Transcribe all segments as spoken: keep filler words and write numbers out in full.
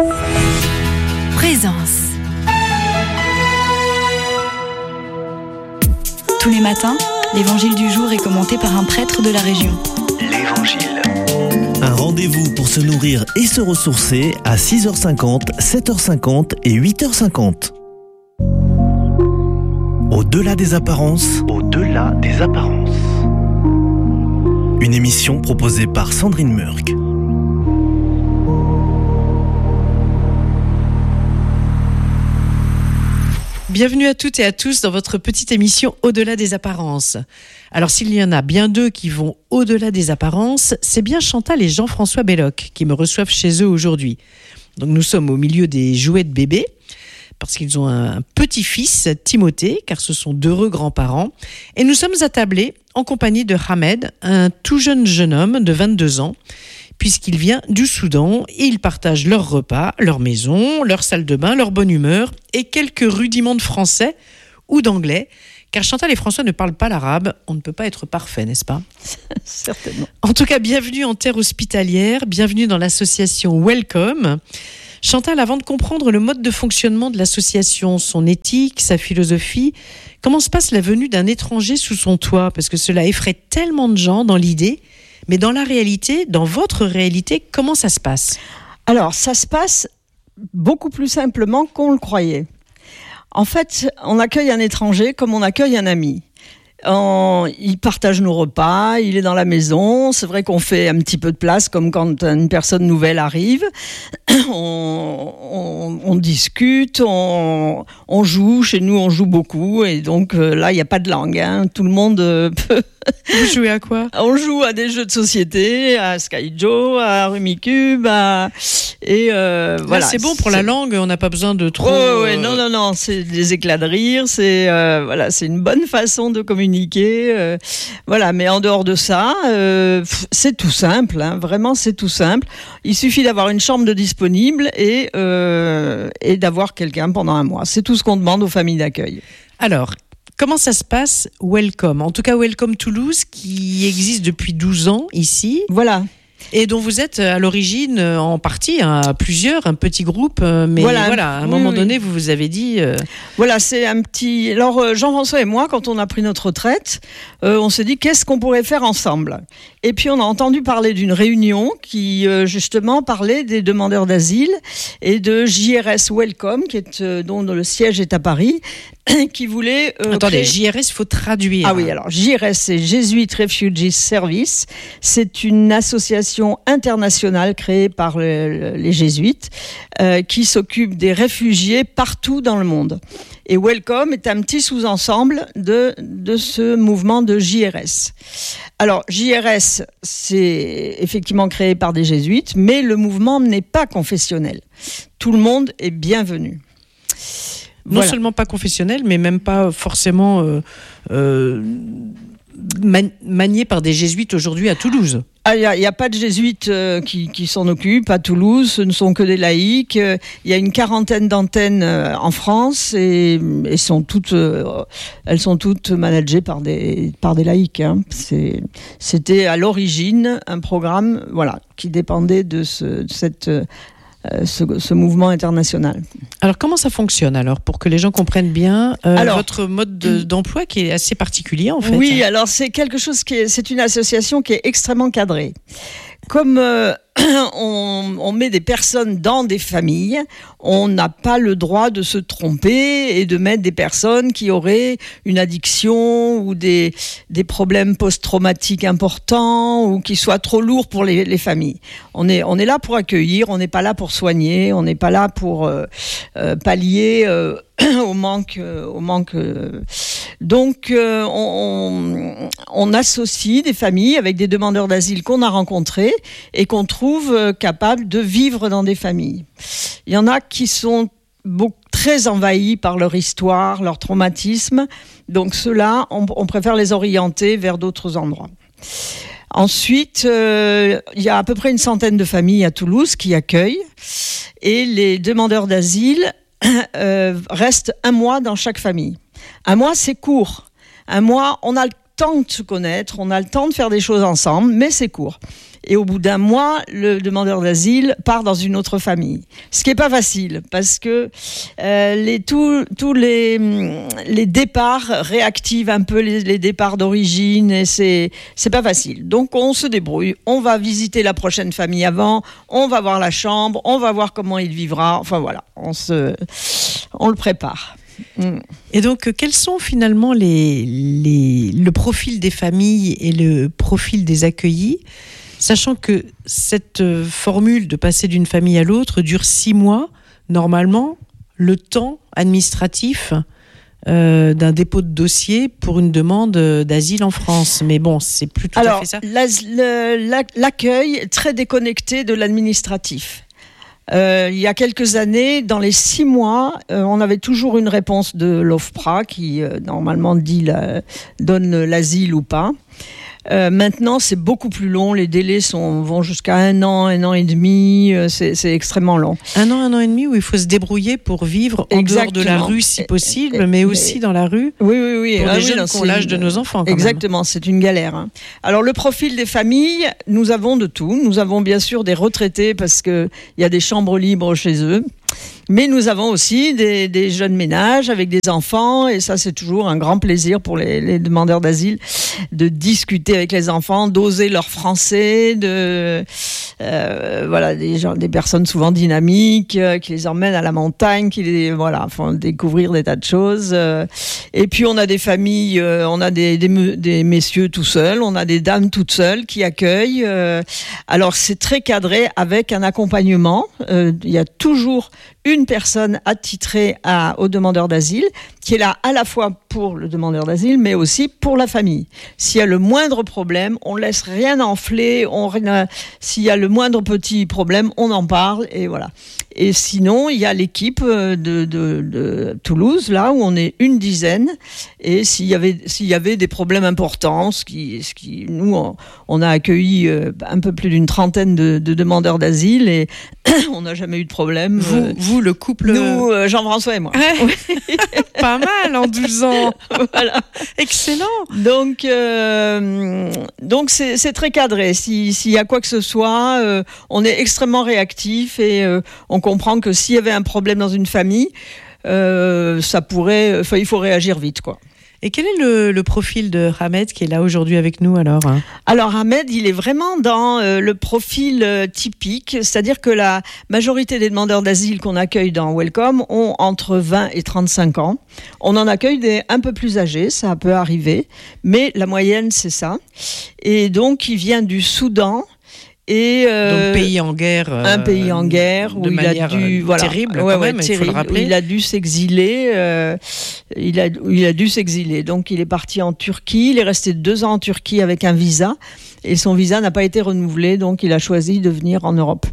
Présence. Tous les matins, l'évangile du jour est commenté par un prêtre de la région. L'Évangile. Un rendez-vous pour se nourrir et se ressourcer à six heures cinquante, sept heures cinquante et huit heures cinquante. Au-delà des apparences. Au-delà des apparences. Une émission proposée par Sandrine Murk. Bienvenue à toutes et à tous dans votre petite émission Au-delà des apparences. Alors s'il y en a bien deux qui vont au-delà des apparences, c'est bien Chantal et Jean-François Belloc qui me reçoivent chez eux aujourd'hui. Donc nous sommes au milieu des jouets de bébés parce qu'ils ont un petit-fils, Timothée, car ce sont d'heureux grands-parents. Et nous sommes attablés en compagnie de Hamed, un tout jeune jeune homme de vingt-deux ans, puisqu'il vient du Soudan et ils partagent leur repas, leur maison, leur salle de bain, leur bonne humeur et quelques rudiments de français ou d'anglais. Car Chantal et François ne parlent pas l'arabe, on ne peut pas être parfait, n'est-ce pas ? Certainement. En tout cas, bienvenue en terre hospitalière, bienvenue dans l'association Welcome. Chantal, avant de comprendre le mode de fonctionnement de l'association, son éthique, sa philosophie, comment se passe la venue d'un étranger sous son toit ? Parce que cela effraie tellement de gens dans l'idée. Mais dans la réalité, dans votre réalité, comment ça se passe ? Alors, ça se passe beaucoup plus simplement qu'on le croyait. En fait, on accueille un étranger comme on accueille un ami. On, il partage nos repas, il est dans la maison. C'est vrai qu'on fait un petit peu de place, comme quand une personne nouvelle arrive. On, on, on discute, on, on joue. Chez nous, on joue beaucoup. Et donc euh, là, il n'y a pas de langue. Hein. Tout le monde euh, peut... Vous jouez à quoi ? On joue à des jeux de société, à Skyjo, à Rumicube, à... et euh, Là, voilà. c'est bon pour c'est... la langue, on n'a pas besoin de trop... Oh, ouais, non, non, non, c'est des éclats de rire, c'est, euh, voilà, c'est une bonne façon de communiquer. Euh, voilà, mais en dehors de ça, euh, c'est tout simple, hein, vraiment c'est tout simple. Il suffit d'avoir une chambre de disponible et, euh, et d'avoir quelqu'un pendant un mois. C'est tout ce qu'on demande aux familles d'accueil. Alors, comment ça se passe, Welcome ? En tout cas, Welcome Toulouse, qui existe depuis douze ans ici. Voilà. Et dont vous êtes à l'origine, en partie, à plusieurs, un petit groupe. Mais voilà, voilà à un oui, moment oui. donné, vous vous avez dit... Euh... Voilà, c'est un petit... Alors, Jean-François et moi, quand on a pris notre retraite, euh, on s'est dit, qu'est-ce qu'on pourrait faire ensemble ? Et puis, on a entendu parler d'une réunion qui, euh, justement, parlait des demandeurs d'asile et de J R S Welcome, qui est, euh, dont le siège est à Paris, qui voulait... Euh, Attendez, créer... J R S, il faut traduire. Ah oui, alors, J R S, c'est Jesuit Refugee Service. C'est une association internationale créée par le, les jésuites euh, qui s'occupe des réfugiés partout dans le monde. Et Welcome est un petit sous-ensemble de, de ce mouvement de J R S. Alors, J R S, c'est effectivement créé par des jésuites, mais le mouvement n'est pas confessionnel. Tout le monde est bienvenu. Non voilà. Seulement pas confessionnel, mais même pas forcément euh, euh, man- manié par des jésuites aujourd'hui à Toulouse. Ah, il n'y a, a pas de jésuites euh, qui, qui s'en occupent à Toulouse, ce ne sont que des laïcs. Il euh, y a une quarantaine d'antennes euh, en France et, et sont toutes, euh, elles sont toutes managées par des, par des laïcs. Hein. C'est, c'était à l'origine un programme voilà, qui dépendait de, ce, de cette... Euh, Ce, ce mouvement international. Alors comment ça fonctionne alors pour que les gens comprennent bien euh, alors, votre mode de, d'emploi qui est assez particulier en fait. Oui, alors c'est quelque chose qui est, c'est une association qui est extrêmement cadrée. Comme euh, on, on met des personnes dans des familles, on n'a pas le droit de se tromper et de mettre des personnes qui auraient une addiction ou des, des problèmes post-traumatiques importants ou qui soient trop lourds pour les, les familles. On est, on est là pour accueillir, on n'est pas là pour soigner, on n'est pas là pour euh, euh, pallier euh, au manque. Euh, au manque euh. Donc, euh, on, on associe des familles avec des demandeurs d'asile qu'on a rencontrés et qu'on trouve euh, capables de vivre dans des familles. Il y en a qui sont beaucoup, très envahis par leur histoire, leur traumatisme. Donc ceux-là, on, on préfère les orienter vers d'autres endroits. Ensuite, euh, il y a à peu près une centaine de familles à Toulouse qui accueillent et les demandeurs d'asile euh, restent un mois dans chaque famille. Un mois, c'est court. Un mois, on a le temps de se connaître, on a le temps de faire des choses ensemble, mais c'est court. Et au bout d'un mois, le demandeur d'asile part dans une autre famille. Ce qui n'est pas facile, parce que euh, les, tous tous les, les départs réactivent un peu les, les départs d'origine, et c'est, c'est pas facile. Donc on se débrouille, on va visiter la prochaine famille avant, on va voir la chambre, on va voir comment il vivra, enfin voilà, on, se, on le prépare. Mm. Et donc, quels sont finalement les, les, le profil des familles et le profil des accueillis, sachant que cette formule de passer d'une famille à l'autre dure six mois, normalement, le temps administratif euh, d'un dépôt de dossier pour une demande d'asile en France. Mais bon, c'est plus tout Alors, à fait ça. La, le, la, l'accueil est très déconnecté de l'administratif. Euh, il y a quelques années, dans les six mois, euh, on avait toujours une réponse de l'OFPRA qui, euh, normalement, dit la, donne l'asile ou pas. Euh, maintenant, c'est beaucoup plus long. Les délais sont, vont jusqu'à un an, un an et demi. Euh, c'est, c'est extrêmement long. Un an, un an et demi où il faut se débrouiller pour vivre en Exactement. dehors de la rue si possible, et, et, mais aussi et, dans la rue. Oui, oui, oui. Pour ah, les oui, jeunes non, qui ont l'âge de nos enfants. Quand Exactement, même. C'est une galère. Hein. Alors, le profil des familles, nous avons de tout. Nous avons bien sûr des retraités parce qu'il y a des chambres libres chez eux. Mais nous avons aussi des, des jeunes ménages avec des enfants, et ça c'est toujours un grand plaisir pour les, les demandeurs d'asile de discuter avec les enfants, d'oser leur français, de euh, voilà des gens, des personnes souvent dynamiques euh, qui les emmènent à la montagne, qui les voilà font découvrir des tas de choses. Euh, et puis on a des familles, euh, on a des, des des messieurs tout seuls, on a des dames toutes seules qui accueillent. Euh, alors c'est très cadré avec un accompagnement. Euh, il y a toujours une personne attitrée à, au demandeur d'asile, qui est là à la fois pour le demandeur d'asile, mais aussi pour la famille. S'il y a le moindre problème, on ne laisse rien enfler, on, s'il y a le moindre petit problème, on en parle, et voilà. Et sinon, il y a l'équipe de, de, de Toulouse, là, où on est une dizaine, et s'il y avait, s'il y avait des problèmes importants, ce qui, ce qui, nous, on, on a accueilli un peu plus d'une trentaine de, de demandeurs d'asile, et on n'a jamais eu de problème. Vous, vous le couple... Nous, Jean-François et moi. Ouais. Pas mal en douze ans. Voilà. Excellent. Donc, euh, donc c'est, c'est très cadré. Si, s'il y a quoi que ce soit, euh, on est extrêmement réactif, et euh, on comprend que s'il y avait un problème dans une famille, euh, ça pourrait, enfin, il faut réagir vite, quoi. Et quel est le, le profil de Hamed qui est là aujourd'hui avec nous alors ? Alors Hamed, il est vraiment dans euh, le profil euh, typique, c'est-à-dire que la majorité des demandeurs d'asile qu'on accueille dans Welcome ont entre vingt et trente-cinq ans. On en accueille des un peu plus âgés, ça peut arriver, mais la moyenne c'est ça. Et donc il vient du Soudan. Et euh, donc pays en guerre, euh, un pays en guerre où de il manière a dû, voilà, terrible, ouais, quand ouais, même, terrible, il faut le rappeler. où il a dû s'exiler. Euh, il a, il a dû s'exiler. Donc il est parti en Turquie. Il est resté deux ans en Turquie avec un visa, et son visa n'a pas été renouvelé. Donc il a choisi de venir en Europe.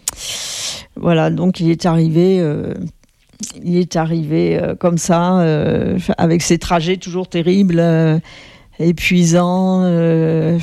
Voilà. Donc il est arrivé. Euh, il est arrivé euh, comme ça, euh, avec ses trajets toujours terribles, euh, épuisants. Euh,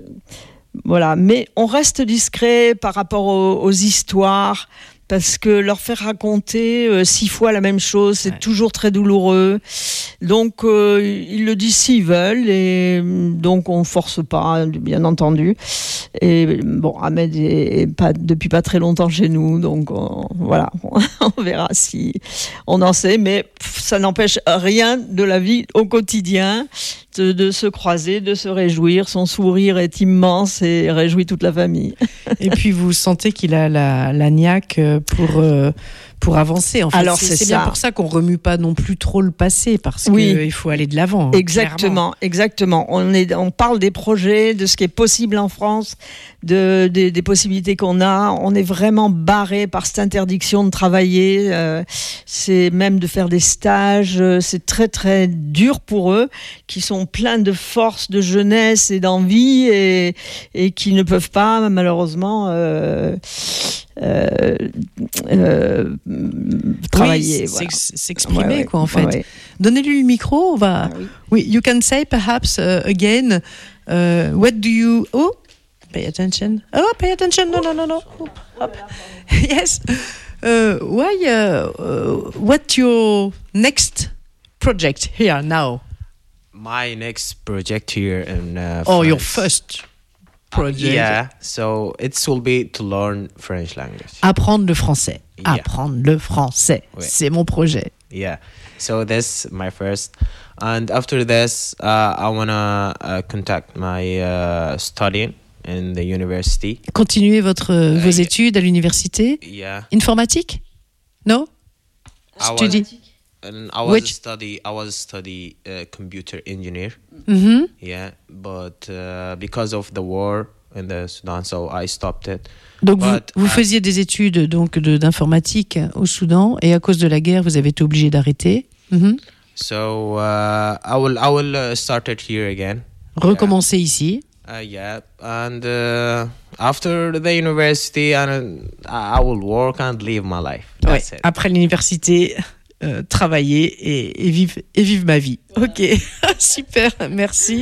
Voilà, mais on reste discret par rapport aux, aux histoires, parce que leur faire raconter euh, six fois la même chose, c'est ouais. toujours très douloureux. Donc, euh, ils le disent s'ils veulent, et donc on force pas, bien entendu. Et bon, Hamed est, est pas, depuis pas très longtemps chez nous, donc on, voilà, on verra si on en sait, mais ça n'empêche rien de la vie au quotidien. De, de se croiser, de se réjouir. Son sourire est immense et réjouit toute la famille. Et puis vous sentez qu'il a la, la niaque pour, euh, pour avancer. En fait, Alors, c'est, c'est, c'est ça. bien pour ça qu'on ne remue pas non plus trop le passé, parce qu'il oui. faut aller de l'avant. Exactement, clairement. exactement. On, est, on parle des projets, de ce qui est possible en France, de, de, des possibilités qu'on a. On est vraiment barré par cette interdiction de travailler. Euh, c'est même de faire des stages. C'est très, très dur pour eux, qui sont pleins de force, de jeunesse et d'envie, et, et qui ne peuvent pas, malheureusement, euh, euh, euh, travailler. Oui, voilà. s'exprimer, ouais, ouais, quoi, en fait. Ouais, ouais. Donnez-lui le micro, on va... Ah, oui. oui, you can say perhaps uh, again, uh, what do you... Oh, pay attention. Oh, pay attention, no, no, no, no. Hop. Yes. Uh, why, uh, uh, what's your next project here now? My next project here in uh, Oh, your France. first project. Uh, yeah, so it will be to learn French language. Apprendre le français. Yeah. Apprendre le français. Ouais. C'est mon projet. Yeah, so that's my first, and after this, uh, I wanna uh, contact my uh, studying in the university. Continuez votre, euh, vos yeah. études à l'université. Yeah, Informatique? Non? I was, Study. and I was Which- study. I was study uh, computer engineer. Mhm. Yeah, but uh, because of the war in the Sudan, so I stopped it. Donc vous, But, vous uh, faisiez des études donc de- d'informatique au Soudan et à cause de la guerre, vous avez été obligé d'arrêter. Mhm. So uh, I will I will uh, start it here again. Recommencer ici. Uh, yeah, and uh, after the university, and I will work and live my life. Ouais. That's it. Après l'université, euh, travailler et, et, vivre, et vivre ma vie. Ok, super, merci.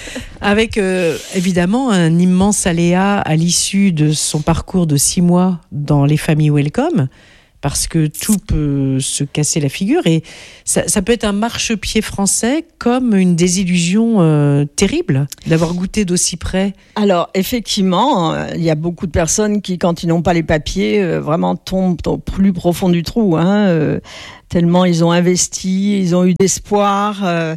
Avec euh, évidemment un immense aléa à l'issue de son parcours de six mois dans les familles Welcome, parce que tout peut se casser la figure et ça, ça peut être un marchepied français comme une désillusion euh, terrible d'avoir goûté d'aussi près. Alors, effectivement, euh, il y a beaucoup de personnes qui, quand ils n'ont pas les papiers, euh, vraiment tombent au plus profond du trou. Hein, euh, tellement ils ont investi, ils ont eu d'espoir. Euh,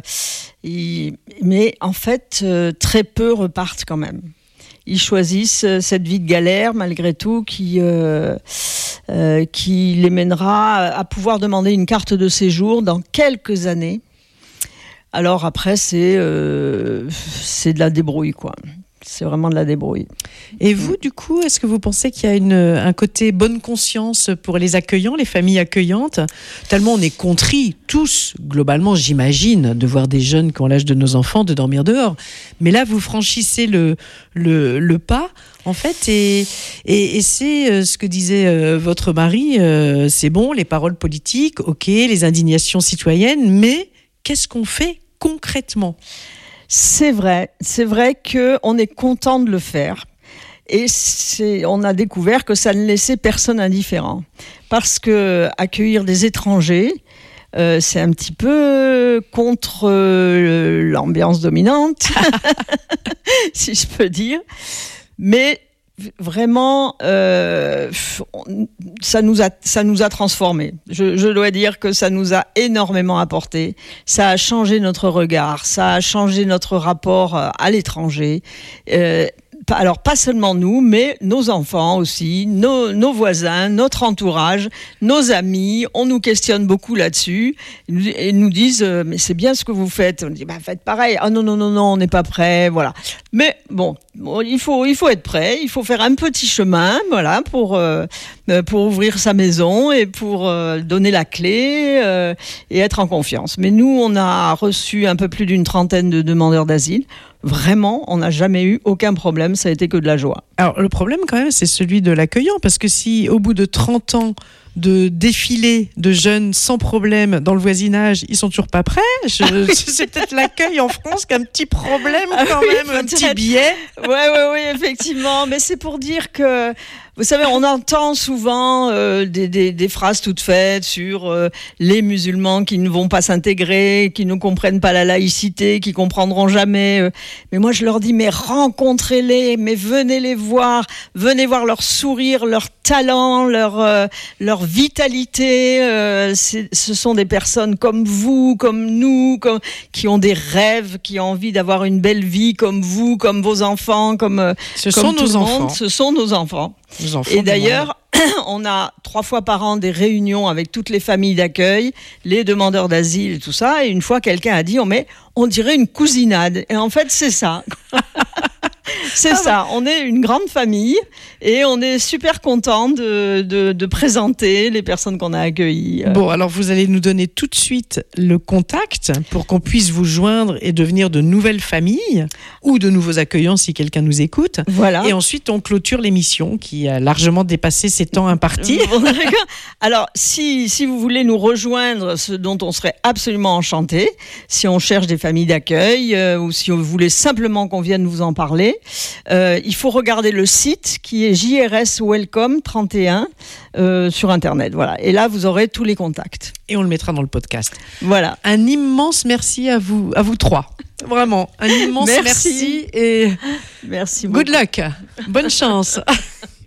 ils- mais en fait, euh, très peu repartent quand même. Ils choisissent euh, cette vie de galère, malgré tout, qui, euh, euh, qui les mènera à pouvoir demander une carte de séjour dans quelques années. Alors après, c'est euh, c'est de la débrouille, quoi. C'est vraiment de la débrouille. Et vous, du coup, est-ce que vous pensez qu'il y a une, un côté bonne conscience pour les accueillants, les familles accueillantes? Tellement on est contris, tous, globalement, j'imagine, de voir des jeunes qui ont l'âge de nos enfants, de dormir dehors. Mais là, vous franchissez le, le, le pas, en fait, et, et, et c'est euh, ce que disait euh, votre mari, euh, c'est bon, les paroles politiques, ok, les indignations citoyennes, mais qu'est-ce qu'on fait concrètement? C'est vrai, c'est vrai qu'on est content de le faire. Et c'est, on a découvert que ça ne laissait personne indifférent. Parce que accueillir des étrangers, euh, c'est un petit peu contre euh, l'ambiance dominante, si je peux dire. Mais vraiment, euh, ça nous a, ça nous a transformés. Je, je dois dire que ça nous a énormément apporté. Ça a changé notre regard, ça a changé notre rapport à l'étranger. Euh, alors pas seulement nous, mais nos enfants aussi, nos, nos voisins, notre entourage, nos amis. On nous questionne beaucoup là-dessus et nous disent euh, mais c'est bien ce que vous faites. On dit bah faites pareil. Ah non non non non, on n'est pas prêt, voilà. Mais bon, bon, il faut il faut être prêt. Il faut faire un petit chemin, voilà, pour euh, pour ouvrir sa maison et pour euh, donner la clé euh, et être en confiance. Mais nous, on a reçu un peu plus d'une trentaine de demandeurs d'asile. Vraiment, on n'a jamais eu aucun problème, ça a été que de la joie. Alors, le problème, quand même, c'est celui de l'accueillant, parce que si, au bout de trente ans de défilé de jeunes sans problème dans le voisinage, ils sont toujours pas prêts, je, c'est peut-être l'accueil en France qui a un petit problème quand Ah oui, même, un petit peut-être. biais. Ouais, ouais, oui, effectivement. Mais c'est pour dire que, vous savez, on entend souvent euh, des, des, des phrases toutes faites sur euh, les musulmans qui ne vont pas s'intégrer, qui ne comprennent pas la laïcité, qui comprendront jamais. Euh. Mais moi, je leur dis, mais rencontrez-les, mais venez les voir, venez voir leur sourire, leur talent, leur euh, leur vitalité. Euh, c'est, ce sont des personnes comme vous, comme nous, comme, qui ont des rêves, qui ont envie d'avoir une belle vie comme vous, comme vos enfants, comme euh, Ce comme sont tout nos le enfants. monde. Ce sont nos enfants. Nos enfants Et du d'ailleurs, on a trois fois par an des réunions avec toutes les familles d'accueil, les demandeurs d'asile et tout ça. Et une fois, quelqu'un a dit, oh, mais on dirait une cousinade. Et en fait, c'est ça. C'est ça, on est une grande famille et on est super content de, de, de présenter les personnes qu'on a accueillies. Bon, alors vous allez nous donner tout de suite le contact pour qu'on puisse vous joindre et devenir de nouvelles familles ou de nouveaux accueillants si quelqu'un nous écoute. Voilà. Et ensuite, on clôture l'émission qui a largement dépassé ses temps impartis. Bon, d'accord. Alors, si, si vous voulez nous rejoindre, ce dont on serait absolument enchanté, si on cherche des familles d'accueil euh, ou si vous voulez simplement qu'on vienne vous en parler, euh, il faut regarder le site qui est J R S Welcome trente et un euh, sur Internet. Voilà. Et là, vous aurez tous les contacts. Et on le mettra dans le podcast. Voilà. Un immense merci à vous, à vous trois. Vraiment, un immense merci, merci et merci beaucoup. good luck. Bonne chance.